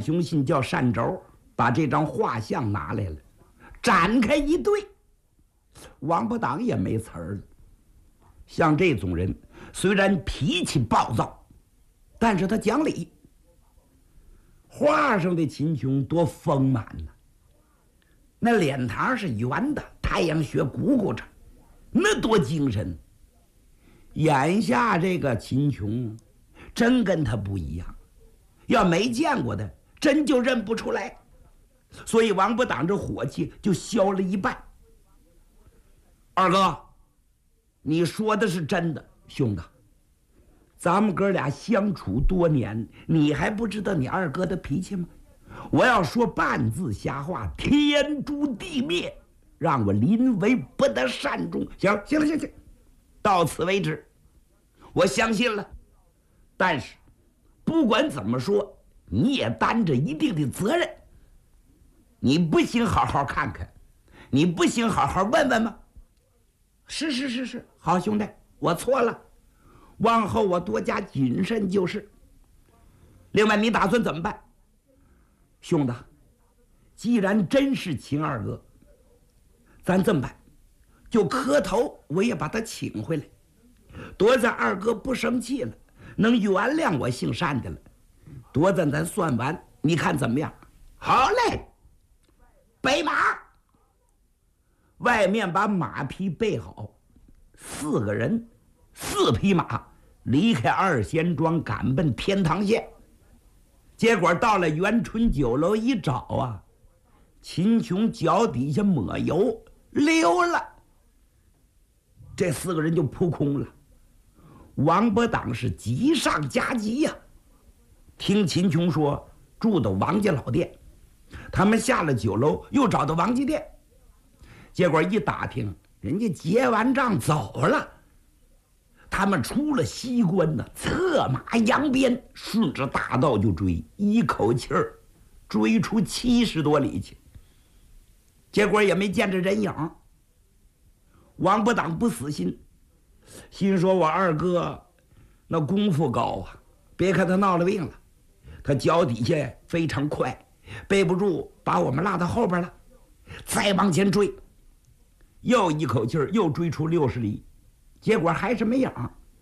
雄信叫单轴把这张画像拿来了，展开一对，王八党也没词儿了。像这种人，虽然脾气暴躁，但是他讲理。画上的秦琼多丰满呢，那脸膛是圆的，太阳穴鼓鼓着，那多精神。眼下这个秦琼真跟他不一样，要没见过的真就认不出来，所以王八党这火气就消了一半。二哥，你说的是真的，兄弟，咱们哥俩相处多年，你还不知道你二哥的脾气吗？我要说半字瞎话，天诛地灭，让我临危不得善终。行，到此为止，我相信了。但是不管怎么说，你也担着一定的责任。你不行好好看看，你不行好好问问吗？是，好兄弟，我错了，往后我多加谨慎就是。另外你打算怎么办？兄弟，既然真是秦二哥，咱这么办，就磕头我也把他请回来，多在二哥不生气了，能原谅我姓单的了，多在咱算完，你看怎么样？好嘞，备马。外面把马匹备好，4个人4匹马离开二仙庄，赶奔天堂县。结果到了元春酒楼一找啊，秦琼脚底下抹油溜了，这4个人就扑空了。王八党是急上加急呀，听秦琼说住到王家老店，他们下了酒楼又找到王家店，结果一打听，人家结完账走了。他们出了西关呢，策马扬鞭，顺着大道就追，一口气儿追出70多里去，结果也没见着人影。王八党不死心，心说我二哥那功夫高啊，别看他闹了病了，他脚底下非常快，背不住把我们落到后边了，再往前追，又一口气儿又追出60里，结果还是没影。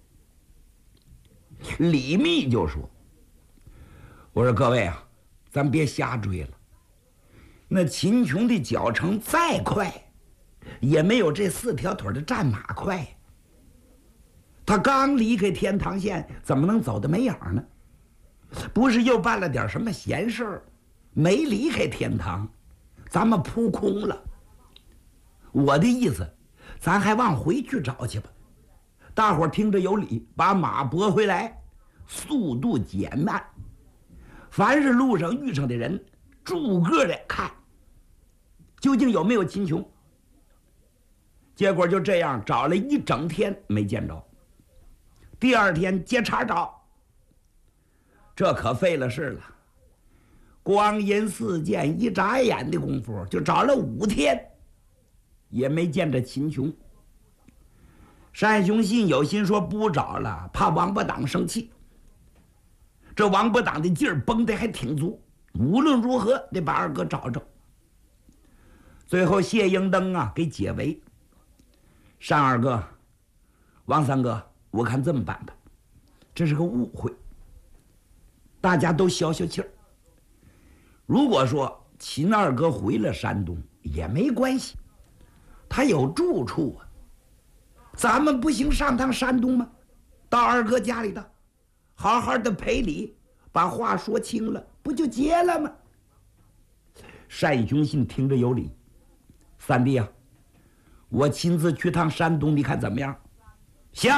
李密就说：“我说各位啊，咱别瞎追了。那秦琼的脚程再快，也没有这4条腿的战马快。他刚离开天堂县，怎么能走得没影呢？不是又办了点什么闲事儿，没离开天堂，咱们扑空了。我的意思，咱还往回去找去吧。大伙儿听着有理，把马拨回来，速度减慢。凡是路上遇上的人，逐个的看，究竟有没有秦琼。结果就这样找了一整天没见着。第2天接茬找，这可费了事了。光阴似箭，一眨眼的功夫，就找了5天，也没见着秦琼。单雄信有心说不找了，怕王八党生气。这王八党的劲儿绷得还挺足，无论如何得把二哥找着。最后谢英登啊给解围，单二哥、王三哥，我看这么办吧，这是个误会，大家都消消气儿。如果说秦二哥回了山东也没关系，他有住处啊。咱们不行上趟山东吗？到二哥家里头，好好的赔礼，把话说清了，不就结了吗？单雄信听着有理，三弟啊，我亲自去趟山东，你看怎么样？行，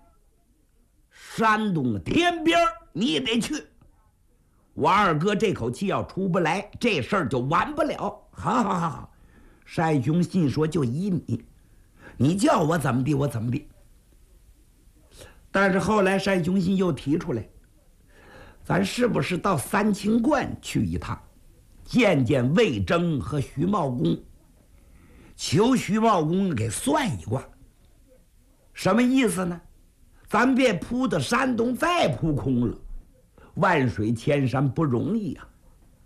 山东天边你也得去。我二哥这口气要出不来，这事儿就完不了。好，单雄信说就依你。你叫我怎么地我怎么地。但是后来单雄信又提出来，咱是不是到三清观去一趟，见见魏征和徐茂公，求徐茂公给算一卦。什么意思呢？咱别扑到山东再扑空了，万水千山不容易啊。